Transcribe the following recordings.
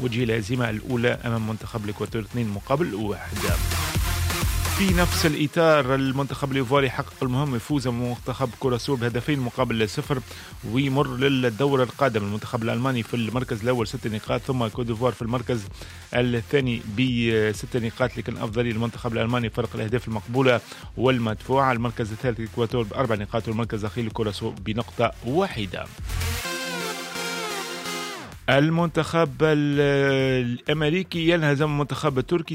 وجه الهزيمة الأولى أمام منتخب الإكواتور 2-1. في نفس الإطار المنتخب الإيفواري حقق المهم يفوز منتخب كوراسو ب2-0 ويمر للدورة القادمة. المنتخب الألماني في المركز الأول 6 نقاط، ثم كوت ديفوار في المركز الثاني ب6 نقاط، لكن أفضلية المنتخب الألماني فرق الأهداف المقبولة والمدفوعة. المركز الثالث الإكواتور ب4 نقاط، والمركز الأخير كوراسو بنقطة واحدة. المنتخب الأمريكي ينهزم المنتخب التركي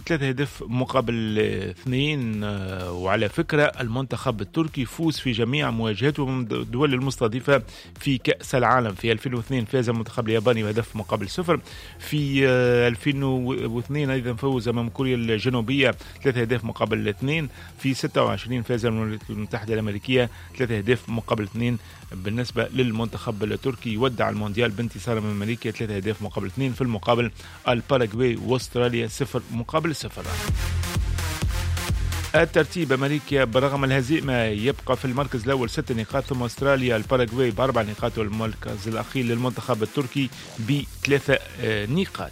3-2. وعلى فكرة المنتخب التركي فوز في جميع مواجهاته من الدول المستضيفة في كأس العالم. في 2002 فاز المنتخب الياباني ب1-0. في 2002 أيضا فوز أمام كوريا الجنوبية 3-2. في 26 فاز الولايات المتحدة الأمريكية 3-2. بالنسبة للمنتخب التركي يودع المونديال بانتصار من أمريكا 3-2. في المقابل الباراغواي واستراليا 0-0. الترتيب: أمريكا برغم الهزيمة يبقى في المركز الأول 6 نقاط، ثم أستراليا الباراغواي ب4 نقاط، والمركز الأخير للمنتخب التركي ب3 نقاط.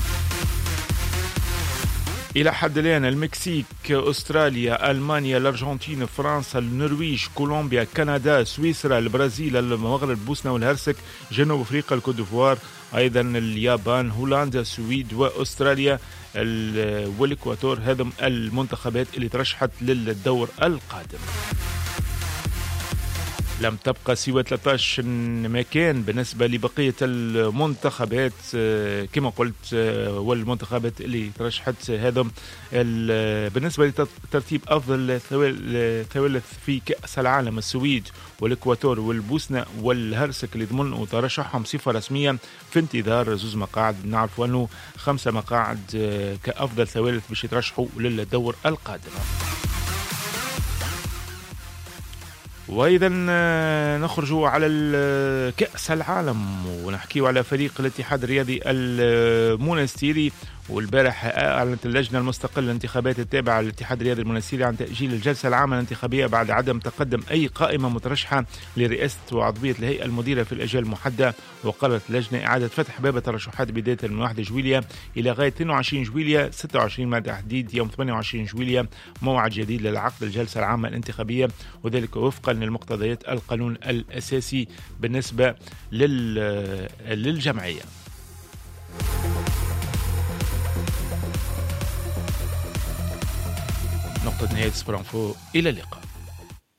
إلى حد الآن المكسيك، أستراليا، ألمانيا، الأرجنتين، فرنسا، النرويج، كولومبيا، كندا، سويسرا، البرازيل، المغرب، بوسنة والهرسك، جنوب أفريقيا، الكوت ديفوار، أيضا اليابان، هولندا، السويد، وأستراليا والإكواتور. هذم المنتخبات اللي ترشحت للدور القادم. لم تبقى سوى 13 مكان بالنسبة لبقية المنتخبات كما قلت، والمنتخبات اللي ترشحت هذا. بالنسبة لترتيب أفضل ثوالث في كأس العالم، السويد والإكواتور والبوسنة والهرسك اللي ضمنوا ترشحهم صفة رسمية في انتظار 2 مقاعد. نعرف أنه 5 مقاعد كأفضل ثوالث باش يترشحوا للدور القادم. وأيضا نخرج على كأس العالم ونحكي على فريق الاتحاد الرياضي المونستيري. والبارح أعلنت اللجنة المستقلة للانتخابات التابعة للاتحاد الرياضي المونستيري عن تأجيل الجلسة العامة الانتخابية بعد عدم تقدم أي قائمة مترشحة لرئاسة وعضوية الهيئة المديرة في الأجال المحددة. وقررت اللجنة إعادة فتح باب الترشحات بداية من 1 جويلية إلى غاية 22 جويلية 26 مع تحديد يوم 28 جويلية موعد جديد للعقد الجلسة العامة الانتخابية، وذلك وفقا للمقتضيات القانون الأساسي بالنسبة للجمعية. نقطة نهاية سبورانفو، إلى اللقاء.